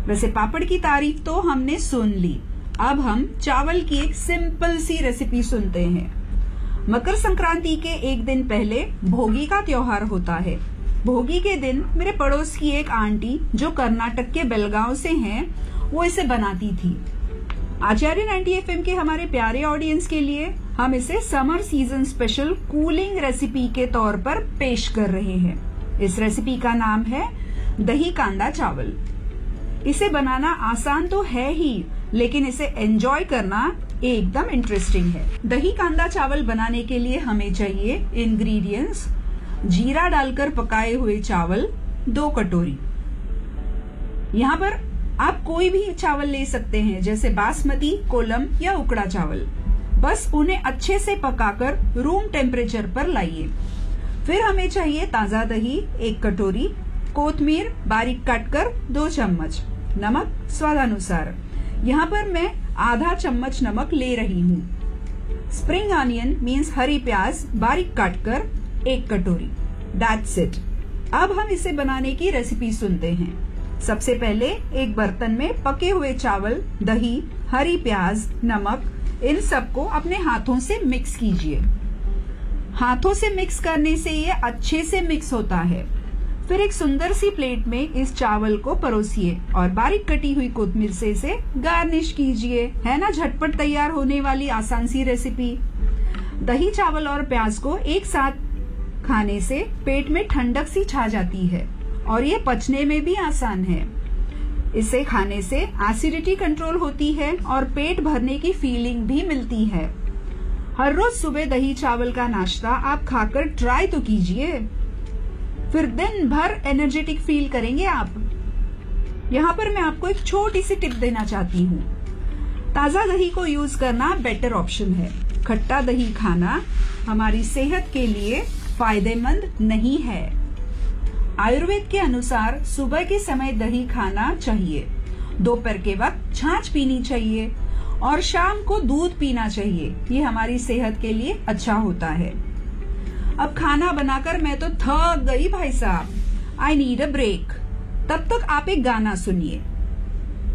वैसे पापड़ की तारीफ तो हमने सुन ली, अब हम चावल की एक सिंपल सी रेसिपी सुनते हैं। मकर संक्रांति के एक दिन पहले भोगी का त्योहार होता है। भोगी के दिन मेरे पड़ोस की एक आंटी जो कर्नाटक के बेलगांव से हैं, वो इसे बनाती थी। आचार्य 90 FM के हमारे प्यारे ऑडियंस के लिए हम इसे summer season special cooling recipe के तौर पर पेश कर रहे हैं। इस रेसिपी का नाम है दही कांदा चावल। इसे बनाना आसान तो है ही, लेकिन इसे एंजॉय करना एकदम इंटरेस्टिंग है। दही कांदा चावल बनाने के लिए हमें चाहिए इंग्रेडिएंट्स: जीरा डालकर पकाए हुए चावल 2 कटोरी। यहाँ पर आप कोई भी चावल ले सकते हैं, जैसे बासमती, कोलम या उकड़ा चावल। बस उन्हें अच्छे से पकाकर रूम टेम्परेचर पर लाइए। फिर हमें चाहिए ताजा दही 1 कटोरी, कोथमीर बारीक काटकर 2 चम्मच, नमक स्वादानुसार। यहाँ पर मैं आधा चम्मच नमक ले रही हूँ। स्प्रिंग ऑनियन मीन्स हरी प्याज बारीक काटकर 1 कटोरी। That's it. अब हम इसे बनाने की रेसिपी सुनते हैं। सबसे पहले एक बर्तन में पके हुए चावल, दही, हरी प्याज, नमक, इन सबको अपने हाथों से मिक्स कीजिए। हाथों से मिक्स करने से ये अच्छे से मिक्स होता है। फिर एक सुंदर सी प्लेट में इस चावल को परोसिए और बारीक कटी हुई कोतमीर से इसे गार्निश कीजिए। है ना झटपट तैयार होने वाली आसान सी रेसिपी। दही, चावल और प्याज को एक साथ खाने से पेट में ठंडक सी छा जाती है और ये पचने में भी आसान है। इसे खाने से एसिडिटी कंट्रोल होती है और पेट भरने की फीलिंग भी मिलती है। हर रोज सुबह दही चावल का नाश्ता आप खाकर ट्राई तो कीजिए, फिर दिन भर एनर्जेटिक फील करेंगे आप। यहाँ पर मैं आपको एक छोटी सी टिप देना चाहती हूँ। ताजा दही को यूज करना बेटर ऑप्शन है। खट्टा दही खाना हमारी सेहत के लिए फायदेमंद नहीं है। आयुर्वेद के अनुसार सुबह के समय दही खाना चाहिए, दोपहर के वक्त छाछ पीनी चाहिए और शाम को दूध पीना चाहिए। ये हमारी सेहत के लिए अच्छा होता है। अब खाना बनाकर मैं तो थक गई भाई साहब। I need a break. तब तक आप एक गाना सुनिए।